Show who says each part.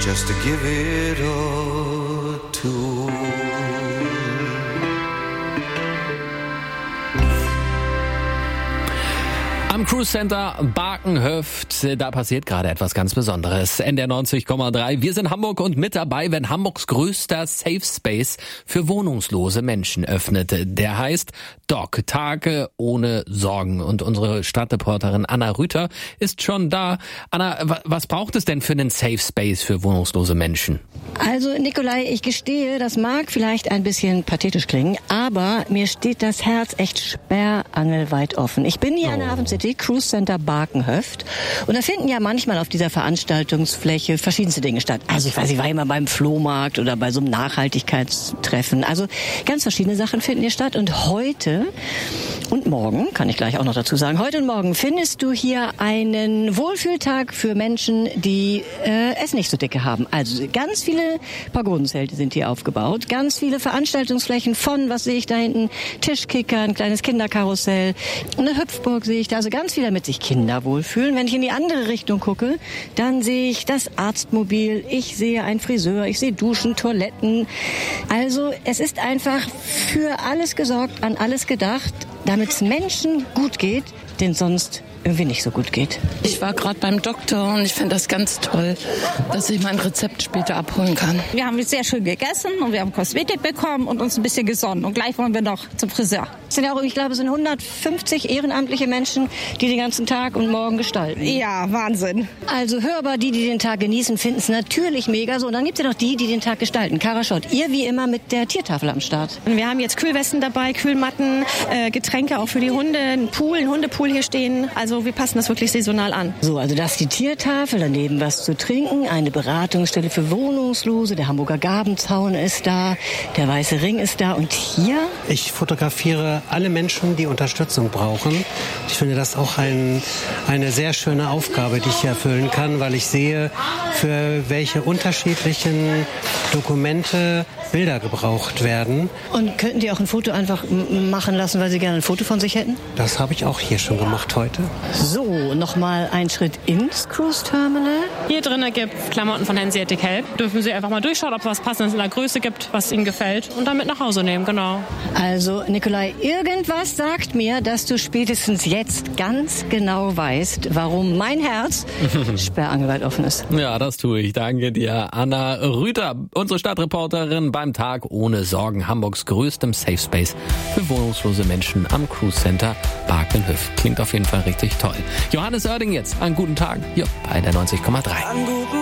Speaker 1: just to give it a tour.
Speaker 2: Am Cruise Center Barkenhöft, da passiert gerade etwas ganz Besonderes. NDR 90,3. Wir sind Hamburg und mit dabei, wenn Hamburgs größter Safe Space für wohnungslose Menschen öffnet. Der heißt DOC, Tage ohne Sorgen. Und unsere Stadtreporterin Anna Rüther ist schon da. Anna, was braucht es denn für einen Safe Space für wohnungslose Menschen?
Speaker 3: Also Nikolai, ich gestehe, das mag vielleicht ein bisschen pathetisch klingen, aber mir steht das Herz echt sperrangelweit offen. Ich bin hier an der Hafen City, Cruise Center Barkenhöft, und da finden ja manchmal auf dieser Veranstaltungsfläche verschiedenste Dinge statt. Also ich weiß, ich war immer beim Flohmarkt oder bei so einem Nachhaltigkeitstreffen. Also ganz verschiedene Sachen finden hier statt, und heute und morgen, kann ich gleich auch noch dazu sagen, heute und morgen findest du hier einen Wohlfühltag für Menschen, die es nicht so dicke haben. Also ganz viele Pagodenzelte sind hier aufgebaut, ganz viele Veranstaltungsflächen von, was sehe ich da hinten, Tischkicker, ein kleines Kinderkarussell, eine Hüpfburg sehe ich da, also ganz viel, damit sich Kinder wohlfühlen. Wenn ich in die andere Richtung gucke, dann sehe ich das Arztmobil, ich sehe einen Friseur, ich sehe Duschen, Toiletten. Also es ist einfach für alles gesorgt, an alles gedacht, damit es Menschen gut geht, denen sonst irgendwie nicht so gut geht.
Speaker 4: Ich war gerade beim Doktor und ich finde das ganz toll, dass ich mein Rezept später abholen kann.
Speaker 5: Wir haben sehr schön gegessen und wir haben Kosmetik bekommen und uns ein bisschen gesonnen. Und gleich wollen wir noch zum Friseur.
Speaker 3: Es sind ja auch, ich glaube, es sind 150 ehrenamtliche Menschen, die den ganzen Tag und morgen gestalten.
Speaker 5: Ja, Wahnsinn.
Speaker 3: Also hörbar, die den Tag genießen, finden es natürlich mega so. Und dann gibt es ja noch die den Tag gestalten. Kara Schott, ihr wie immer mit der Tiertafel am Start.
Speaker 6: Wir haben jetzt Kühlwesten dabei, Kühlmatten, Getränke auch für die Hunde, einen Hundepool hier stehen. Also wir passen das wirklich saisonal an.
Speaker 3: So, also das ist die Tiertafel, daneben was zu trinken, eine Beratungsstelle für Wohnungslose, der Hamburger Gabenzaun ist da, der Weiße Ring ist da, und hier?
Speaker 7: Ich fotografiere alle Menschen, die Unterstützung brauchen. Ich finde das auch eine sehr schöne Aufgabe, die ich hier erfüllen kann, weil ich sehe, für welche unterschiedlichen Dokumente Bilder gebraucht werden.
Speaker 3: Und könnten die auch ein Foto einfach machen lassen, weil sie gerne ein Foto von sich hätten?
Speaker 7: Das habe ich auch hier schon gemacht heute.
Speaker 3: So, nochmal einen Schritt ins Cruise Terminal.
Speaker 6: Hier drinnen gibt es Klamotten von Hanseatic Help. Dürfen Sie einfach mal durchschauen, ob es was Passendes in der Größe gibt, was Ihnen gefällt, und dann mit nach Hause nehmen, genau.
Speaker 3: Also, Nikolai, irgendwas sagt mir, dass du spätestens jetzt ganz genau weißt, warum mein Herz sperrangelweit offen ist.
Speaker 2: Ja, das tue ich. Danke dir, Anna Rüther, unsere Stadtreporterin beim Tag ohne Sorgen, Hamburgs größtem Safe Space für wohnungslose Menschen am Cruise Center Barkenhöft. Klingt auf jeden Fall richtig toll. Johannes Oerding jetzt. Einen guten Tag hier bei der 90,3.